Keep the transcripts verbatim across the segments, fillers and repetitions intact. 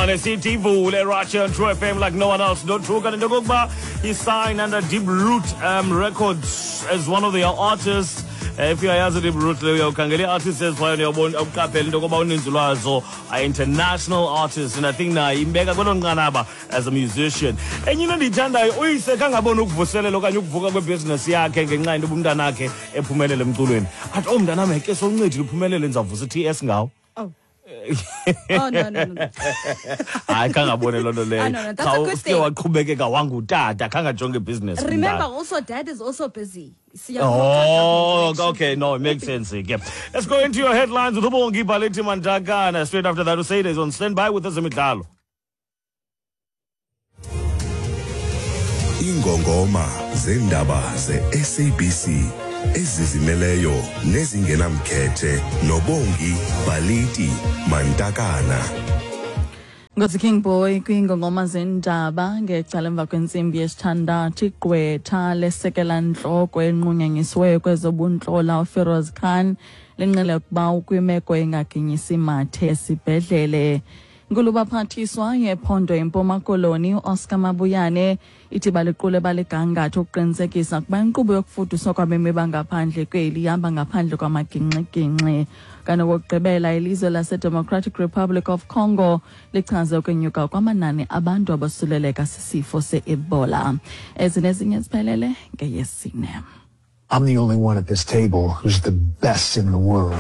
Mane City Vule, Russia, True F M like no one else. No True Kanindogba. He signed under Deep Root um, Records as one of their artists. Uh, if you are a Deep Root, you can get artists as well. You're international artists, and I think now Imbega Gonganaba as a musician. And you know the Tanda, we say Kangabonuk for selling local business. Yeah, can get nine to Bumdanake, a Pumelem Tulin. At home, Daname, so need to Pumelins of the T S now. Oh. Oh, no, no, no. I can't abort a lot of I know, that's a good thing. I can't join business. Remember, also, dad is also busy. Oh, okay. No, it makes sense. Yeah. Let's go into your headlines with Ubongi Baleti Mandaga. And straight after that, Usaid is on standby with us. Mitalo. Ingongoma zendaba ze S A B C ezizimeleyo nezingenamkhethe nobongi Baleti Mantakana. Ngozi King Boy kwingongoma zendaba ngecala emva kwentsimbi yesithandathu igqwetha lesekela ntloko enqunyanyisiweyo kwezobuntlola uFeroz Khan lenqele ukuba ukwimeko engaginyisi mathe esibhedlele. Ngulubaphathiswa yephondo eMpuma Koloni uOscar Mabuyane ithi baliqule baligangatho ukuqinisekisa ukuba inkqubo yokufuduswa kwabemi bangaphandle kweli ihamba ngaphandle kwamagingxigingxi. Kanokugqibela ilizwe lase-Democratic Republic of Congo lichaze ukwenyuka kwamanani abantu abosuleleka sisifo se-Ebola. Ezinezinye ziphelele ngeyesine. I'm the only one at this table who's the best in the world.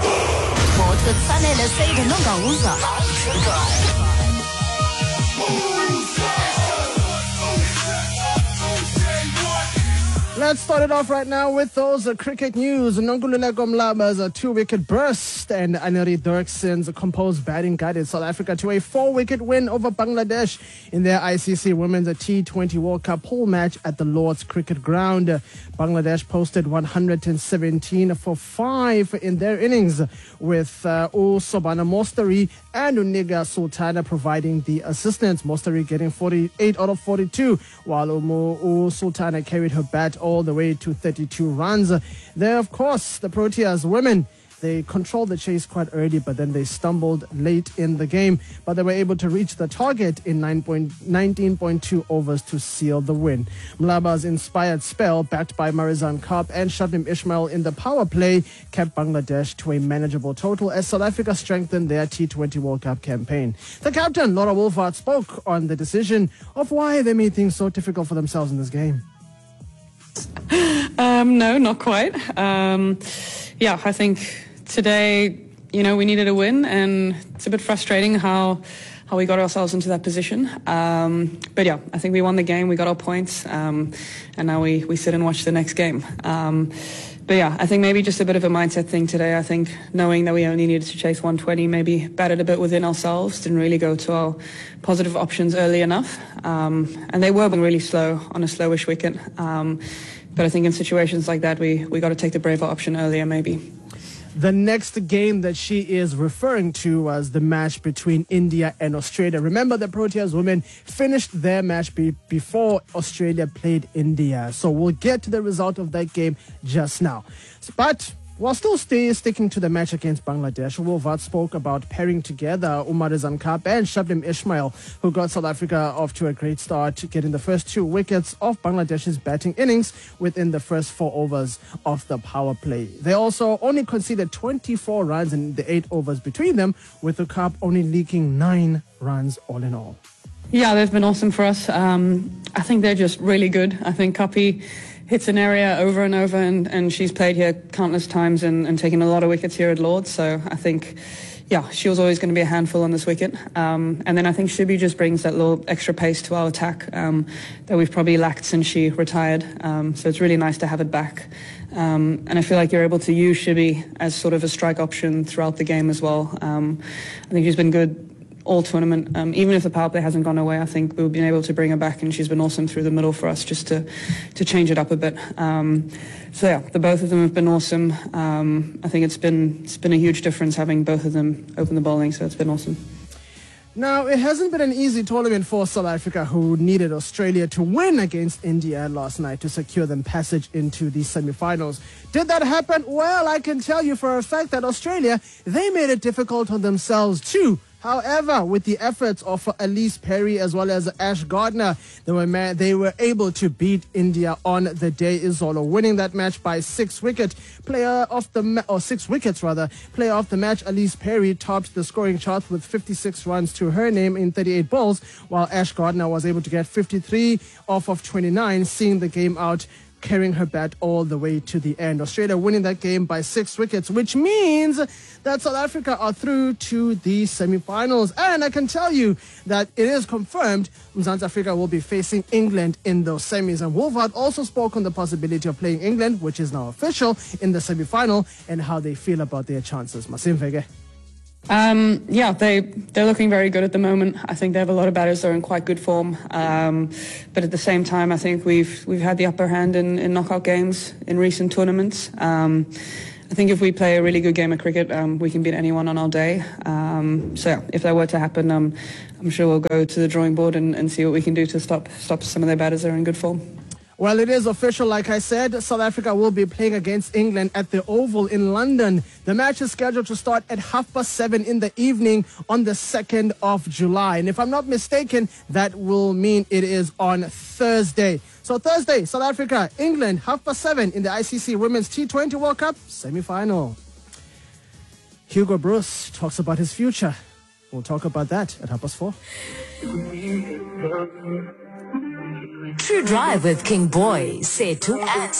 Let's start it off right now with those uh, cricket news. Nonkululeko Mlaba's a two-wicket burst and Aneri Dirkson's composed batting guided South Africa to a four-wicket win over Bangladesh in their I C C Women's T twenty World Cup pool match at the Lord's Cricket Ground. Uh, Bangladesh posted one hundred seventeen for five in their innings, with uh, Sobana Mostari and Uniga Sultana providing the assistance. Mostari getting forty-eight out of forty-two, while Umu Sultana carried her bat all the way to thirty-two runs. There, of course, the Proteas women, they controlled the chase quite early, but then they stumbled late in the game. But they were able to reach the target in nineteen point two overs to seal the win. Mlaba's inspired spell, backed by Marizan Karp and Shabnim Ismail in the power play, kept Bangladesh to a manageable total as South Africa strengthened their T twenty World Cup campaign. The captain, Laura Wolfhard, spoke on the decision of why they made things so difficult for themselves in this game. Um, no, not quite. Um, yeah, I think today, you know, we needed a win, and it's a bit frustrating how how we got ourselves into that position. Um, but yeah, I think we won the game, we got our points, um, and now we, we sit and watch the next game. Um, but yeah, I think maybe just a bit of a mindset thing today. I think knowing that we only needed to chase one twenty, maybe batted a bit within ourselves, didn't really go to our positive options early enough. Um, and they were really slow on a slowish wicket. Um, But I think in situations like that, we, we got to take the braver option earlier, maybe. The next game that she is referring to was the match between India and Australia. Remember, the Proteas women finished their match be before Australia played India. So we'll get to the result of that game just now. But while still stay sticking to the match against Bangladesh, Wolfhard spoke about pairing together Marizan Karp and Shabnim Ismail, who got South Africa off to a great start, getting the first two wickets of Bangladesh's batting innings within the first four overs of the power play. They also only conceded twenty-four runs in the eight overs between them, with the Karp only leaking nine runs all in all. Yeah, they've been awesome for us. Um, I think they're just really good. I think Kapi hits an area over and over, and, and she's played here countless times and, and taken a lot of wickets here at Lord's. So I think, yeah, she was always going to be a handful on this wicket. Um, and then I think Shibi just brings that little extra pace to our attack um, that we've probably lacked since she retired. Um, so it's really nice to have it back. Um, and I feel like you're able to use Shibi as sort of a strike option throughout the game as well. Um, I think she's been good all tournament. Um, even if the power play hasn't gone away, I think we've been able to bring her back, and she's been awesome through the middle for us just to, to change it up a bit. Um, so yeah, the both of them have been awesome. Um, I think it's been, it's been a huge difference having both of them open the bowling, so it's been awesome. Now, it hasn't been an easy tournament for South Africa, who needed Australia to win against India last night to secure them passage into the semi-finals. Did that happen? Well, I can tell you for a fact that Australia, they made it difficult on themselves too However, with the efforts of Elise Perry as well as Ash Gardner, they were ma- they were able to beat India on the day, Izolo, winning that match by six wicket. Player of the ma- or six wickets rather. Player of the match, Elise Perry, topped the scoring chart with fifty-six runs to her name in thirty-eight balls, while Ash Gardner was able to get fifty-three off of twenty-nine, seeing the game out, carrying her bat all the way to the end. Australia winning that game by six wickets, which means that South Africa are through to the semi-finals. And I can tell you that it is confirmed Mzansi Africa will be facing England in those semis. And Wolfhard also spoke on the possibility of playing England, which is now official, in the semi-final, and how they feel about their chances. Masimvege. Um, yeah, they, they're looking very good at the moment. I think they have a lot of batters that are in quite good form. Um, but at the same time, I think we've we've had the upper hand in, in knockout games in recent tournaments. Um, I think if we play a really good game of cricket, um, we can beat anyone on our day. Um, so yeah, if that were to happen, um, I'm sure we'll go to the drawing board and, and see what we can do to stop stop some of their batters that are in good form. Well, it is official, like I said. South Africa will be playing against England at the Oval in London. The match is scheduled to start at half past seven in the evening on the second of July. And if I'm not mistaken, that will mean it is on Thursday. So Thursday, South Africa, England, half past seven in the I C C Women's T twenty World Cup semi-final. Hugo Bruce talks about his future. We'll talk about that at half past four. True Drive with King Boy, say to us.